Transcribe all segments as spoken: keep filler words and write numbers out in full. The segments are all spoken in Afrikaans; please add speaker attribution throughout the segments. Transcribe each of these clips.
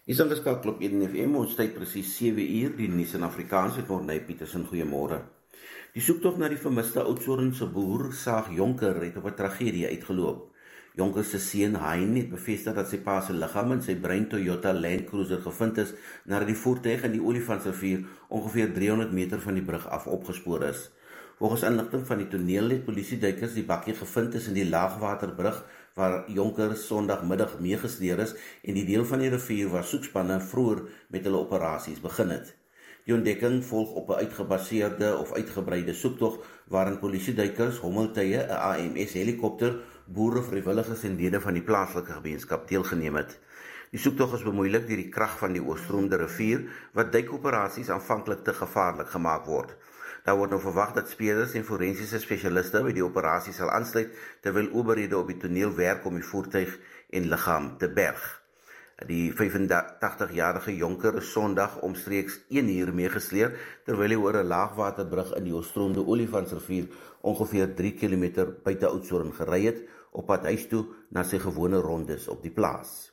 Speaker 1: Is ingeskakel op een F M, ons tyd presies sewe uur, die nuus in Afrikaans met Morney Petersen, goeiemôre. Die soektog na die vermiste Oudtshoornse boer, Saag Jonker, het op 'n tragedie uitgeloop. Jonker se seun Hein het bevestig dat sy pa se liggaam in sy bruin Toyota Land Cruiser gevind is, nadat die voertuig in die Olifantsrivier ongeveer driehonderd meter van die brug af opgespoor is. Volgens inligting van die toneel het polisieduikers die bakkie gevind tussen die Laagwaterbrug waar Jonker Sondagmiddag meegesleer is en die deel van die rivier waar soekspanne vroeër met hulle operasies begin het. Die ontdekking volg op 'n uitgebaseerde of uitgebreide soektog waarin polisieduikers, hommeltuie, 'n A M S helikopter, boere, vrywilligers en lede van die plaaslike gemeenskap deelgeneem het. Die soektog is bemoeilik deur die krag van die oorstromende rivier wat duikoperasies aanvanklik te gevaarlik gemaak word. Daar word nou verwag dat speerders en forensiese spesialiste by die operasie sal aansluit terwyl owerhede op die toneel werk om die voertuig en liggaam te berg. Die vyfentagtig-jarige Jonker is Sondag omstreeks een uur meegesleer terwyl hy oor 'n laagwaterbrug in die oorstromende Olifantsrivier ongeveer drie kilometer buite Oudtshoorn gery het op pad huis toe na sy gewone rondes op die plaas.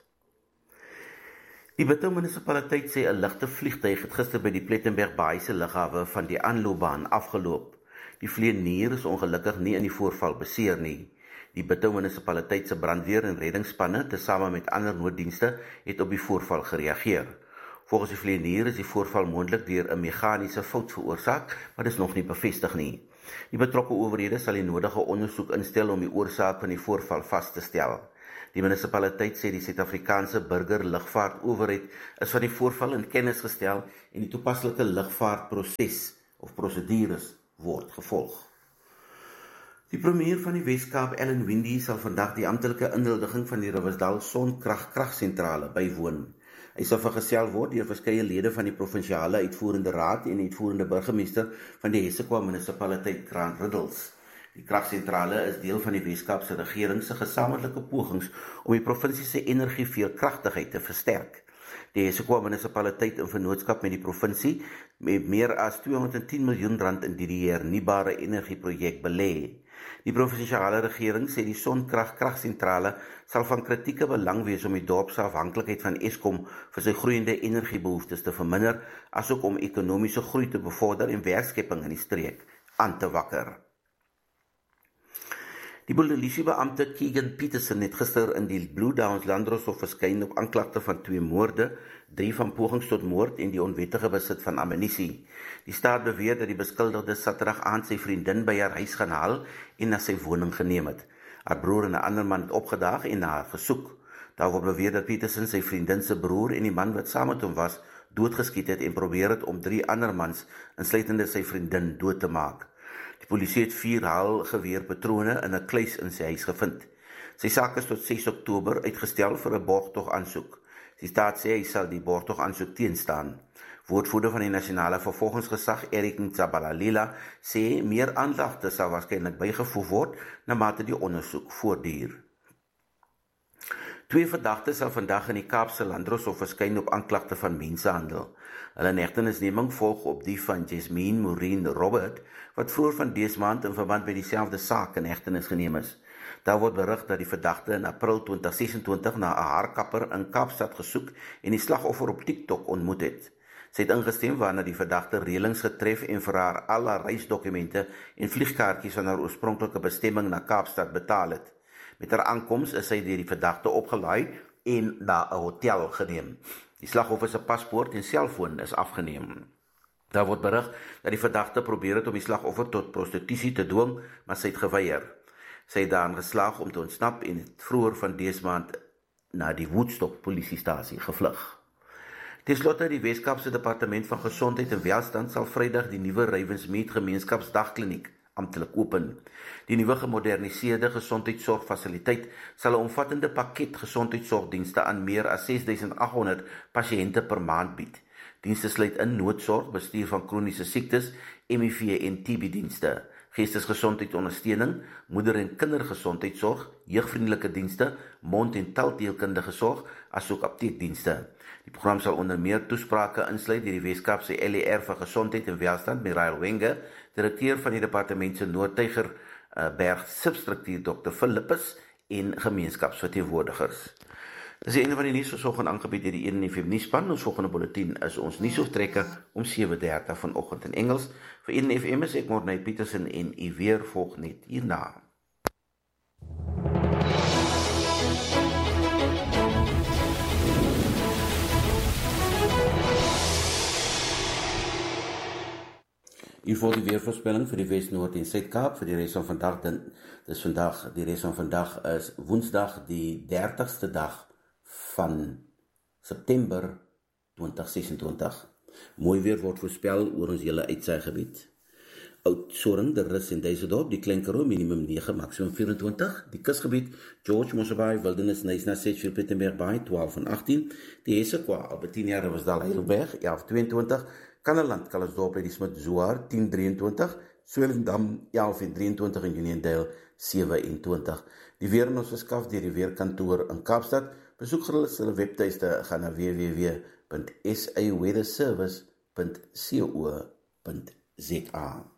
Speaker 1: Die Bito munisipaliteit sê 'n ligte vliegtuig het gister by die Plettenberg Baai se lughawe van die aanloopbaan afgeloop. Die vlieënier is ongelukkig nie in die voorval beseer nie. Die Bito munisipaliteit se brandweer en reddingsspanne, tesame met ander nooddienste, het op die voorval gereageer. Volgens die vlieënier is die voorval moontlik deur 'n meganiese fout veroorsaak, maar dis nog nie bevestig nie. Die betrokke owerhede sal die nodige ondersoek instel om die oorsaak van die voorval vas te stel. Die munisipaliteit sê die Suid-Afrikaanse burgerlugvaartowerheid is van die voorval in kennis gestel en die toepaslike lugvaartproses of prosedures word gevolg. Die premier van die Wes-Kaap, Ellen Windey, sal vandag die amptelike inhuldiging van die Riversdal Sonkrag kragsentrale bywoon. Hy sal vergesel word deur verskeie lede van die provinsiale uitvoerende raad en die uitvoerende burgemeester van die Hessequa munisipaliteit Grant Riddles. Die kragsentrale is deel van die Wes-Kaapse regering se gesamentlike pogings om die provinsie se energieveerkragtigheid te versterk. Die Hessequa munisipaliteit in vennootskap met die provinsie met meer as tweehonderdtien miljoen rand in die hernubare energieprojek belê. Die provinsiale regering sê die sonkrag kragsentrale sal van kritieke belang wees om die dorp se afhanklikheid van Eskom vir sy groeiende energiebehoeftes te verminder, asook om ekonomiese groei te bevorder en werkskepping in die streek aan te wakker. Die polisiebeampte Keegan Peterson het gister in die Blue Downs Landdroshof verskyn op aanklagte van twee moorde, drie van pogings tot moord en die onwettige besit van ammunisie. Die staat beweer dat die beskuldigde Saterdag aand sy vriendin by haar huis gaan haal en na sy woning geneem het. Haar broer en 'n ander man het opgedaag en na haar gesoek. Daar word beweer dat Peterson sy vriendin se broer en die man wat saam met hom was, doodgeskiet het en probeer het om drie ander mans, insluitende sy vriendin, dood te maak. Die polisie het vier haalgeweerpatrone in 'n kluis in sy huis gevind. Sy saak is tot ses Oktober uitgestel vir 'n borgtog aansoek. Die staat sê hy sal die borgtog aansoek teenstaan. Woordvoerder van die nasionale vervolgingsgesag, Eric Ntshabalala, sê meer aanklagte sal waarskynlik bygevoeg word na mate die ondersoek voortduur. Twee verdagtes sal vandag in die Kaapse Landdroshof verskyn op aanklagte van mensenhandel. Hulle inhegtenisneming volg op die van Jasmine Maureen Robert, wat vroeër van dese maand in verband met dieselfde saak in hegtenis geneem is. Daar word berig dat die verdagte in April twintig sesentwintig na 'n haarkapper in Kaapstad gesoek en die slagoffer op TikTok ontmoet het. Sy het ingestem waarna die verdagte reëlings getref en vir haar al haar reisdokumente en vliegkaartjies van haar oorspronklike bestemming na Kaapstad betaal het. Met haar aankoms is sy deur die verdagte opgelaai en na 'n hotel geneem. Die slagoffer se paspoort en selfoon is afgeneem. Daar word berig dat die verdagte probeer het om die slagoffer tot prostitusie te dwing, maar sy het geweier. Sy het daarin geslaag om te ontsnap en het vroeër van dese maand na die Woodstock polisiestasie gevlug. Ten slotte, die Wes-Kaapse Departement van Gesondheid en Welstand sal Vrydag die nuwe Ravensmead Gemeenskapsdagkliniek amptelik open. Die nuwe gemoderniseerde gesondheidsorgfasiliteit sal 'n omvattende pakket gesondheidsorgdienste aan meer as ses duisend agt honderd pasiënte per maand bied. Dienste sluit in noodsorg, bestuur van kroniese siektes, M I V en T B dienste, geestesgesondheidsondersteuning, moeder- en kindergesondheidsorg, jeugvriendelike dienste, mond- en taaldeelkundige sorg, asook apteekdienste. Die program sal onder meer toesprake insluit deur die Wes-Kaapse L E R vir Gesondheid en Welstand, Mirail Wenge, direkteur van die departement se Noordtygerberg substruktuur dokter Philippus en gemeenskapsverteenwoordigers. Dis die einde van die nuus vanoggend aangebied deur die een F M nuusspan. Ons volgende bulletin is ons nuusoortrekke om sewe dertig vanoggend in Engels. Vir een F M is ek Morney Petersen en u weer volg net hierna. Hier volg die weervoorspelling vir die Wes, Noord en Suid-Kaap vir die res van vandag. Dis vandag, die res van vandag is Woensdag, die dertigste dag van September twintig sesentwintig. Mooi weer word voorspel oor ons hele uitsaaigebied. Oudtshoorn, De Rus en Duisendorp, die Klein Karoo, minimum negen, maximum vyf-en-twintig. Die kusgebied, George, Mosselbaai, Wildernis, Nysna, Sedgefield, Pietermaritzburg Bay, twaalf en agttien. Die Hessequa, Albertine, Riversdal, Heidelberg, elf tweeëntwintig. Kanneland, Calitzdorp, Ladysmith, Zoar, tien drieëntwintig, Swellendam, elf drieëntwintig en Uniondale, sewe-en-twintig. Die weer in ons verskaf deur die weerkantoor in Kaapstad. Besoek gerus hulle webtuiste, gaan na w w w punt s a weatherservice punt co punt za.